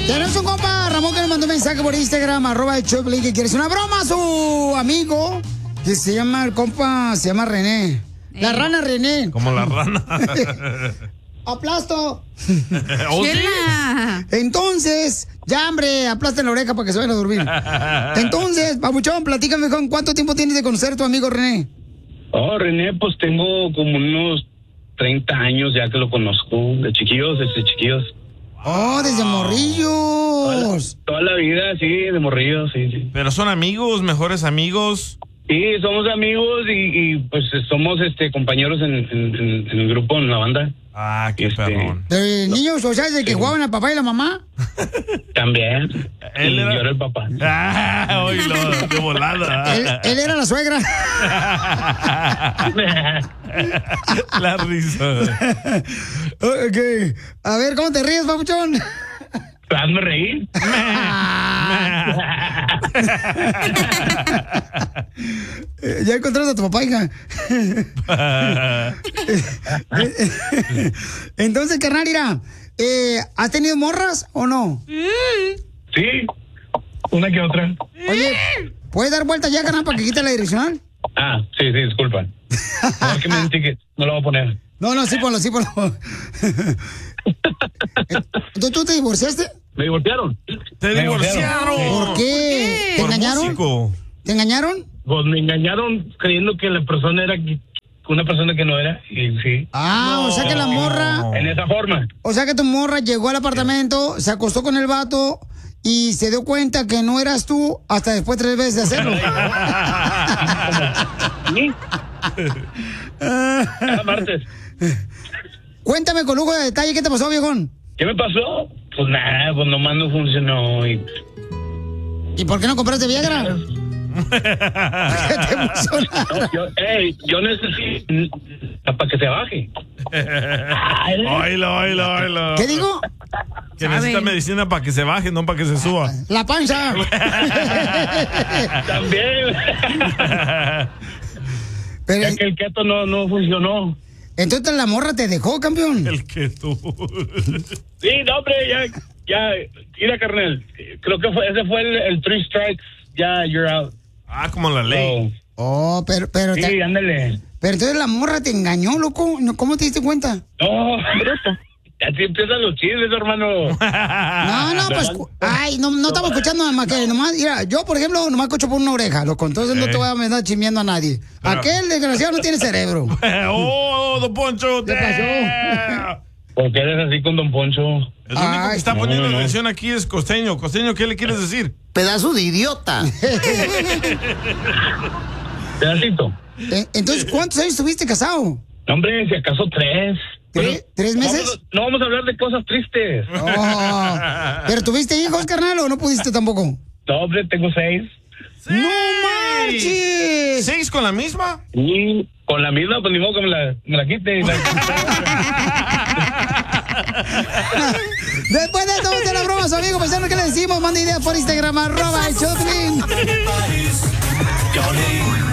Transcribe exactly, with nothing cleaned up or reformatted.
Tenemos un compa, Ramón, que nos mandó un mensaje por Instagram, arroba el Choplin, que quiere hacer una broma a su amigo, que se llama, el compa, se llama René. La rana René. Como la rana. ¡Aplasto! ¿Oh, sí? Entonces, ya, hombre, aplasta la oreja para que se vayan a dormir. Entonces, papuchón, platícame, con ¿cuánto tiempo tienes de conocer a tu amigo René? Oh, René, pues tengo como unos treinta años ya que lo conozco, de chiquillos, desde chiquillos. Oh, desde morrillos. Toda la, toda la vida, sí, de morrillos, sí, sí. Pero son amigos, mejores amigos. Sí, somos amigos y, y pues somos este compañeros en, en, en el grupo, en la banda. Ah, qué este, perrón. ¿De niños, o sea, de que jugaban al papá y la mamá? También. Él y era... yo era el papá. Ah, oílo, de volada. Él, él era la suegra. La risa. Ok. A ver, ¿cómo te ríes, papuchón? Hazme reír. Ya encontraste a tu papá, hija. Entonces, carnal, mira, eh, ¿has tenido morras o no? Sí, una que otra. Oye, ¿puedes dar vuelta ya, carnal, para que quite la direccional? Ah, sí, sí, disculpa. No, que me den ticket, no lo voy a poner. No, no, sí, ponlo, sí, ponlo. ¿Tú, ¿Tú te divorciaste? Me divorciaron. ¡Te divorciaron! ¿Por qué? ¿Te Por engañaron? músico. ¿Te engañaron? Pues me engañaron creyendo que la persona era una persona que no era, y sí. Ah, no. O sea que la morra... En esa forma. O sea que tu morra llegó al apartamento, se acostó con el vato y se dio cuenta que no eras tú hasta después tres veces de hacerlo. ¿Sí? Cada martes. Cuéntame con lujo de detalle, ¿qué te pasó, viejón? ¿Qué me pasó? Pues nada, pues nomás no funcionó. ¿Y, ¿Y por qué no compraste Viagra? ¿Qué te funcionó? no, yo, hey, yo necesito para que se baje. Oílo, oílo, oílo. ¿Qué digo? Que necesita medicina para que se baje, no para que se suba. La panza. También. Pero, ya que el keto no, no funcionó. Entonces la morra te dejó, campeón. El keto. Sí, no, hombre, ya, ya, mira, carnal, creo que fue, ese fue el, el three strikes, ya, you're out. Ah, como la ley. Oh, pero, pero. Sí, te, ándale. Pero entonces la morra te engañó, loco. ¿Cómo te diste cuenta? No, bruto. Así empiezan los chismes, hermano. No, no, pues, ay, no, no estamos escuchando nada más que nomás, mira, yo, por ejemplo, nomás escucho por una oreja, loco, entonces eh. no te voy a andar chismeando a nadie. Pero... Aquel desgraciado no tiene cerebro. ¡Oh, don Poncho! ¿Qué pasó? ¿Por qué eres así con don Poncho? El único ay, que está no, poniendo no, no. atención aquí es Costeño. Costeño, ¿qué le quieres decir? Pedazo de idiota. Pedacito. Entonces, ¿cuántos años estuviste casado? No, hombre, si acaso tres. ¿Tres, ¿tres meses? No vamos, no vamos a hablar de cosas tristes. Oh, ¿pero tuviste hijos, carnal, o no pudiste tampoco? No, hombre, tengo seis. ¡Seis! ¡No marches! ¿Seis con la misma? Sí, con la misma, pues ni modo que me la, me la quite. La... Después de esto, de la broma, su amigo paisano, ¿qué le decimos? Manda ideas por Instagram, arroba el Choplin.